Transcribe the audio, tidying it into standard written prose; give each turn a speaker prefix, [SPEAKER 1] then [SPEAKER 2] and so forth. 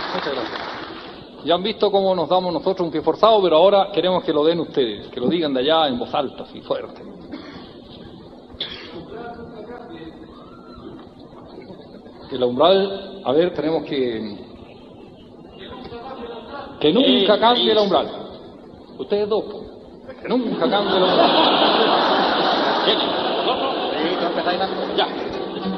[SPEAKER 1] Muchas gracias. Ya han visto cómo nos damos nosotros un pie forzado, pero ahora queremos que lo den ustedes, que lo digan de allá en voz alta, así fuerte. El umbral, a ver, tenemos que nunca cambie el umbral. Ustedes dos, que nunca cambie el umbral. Ya.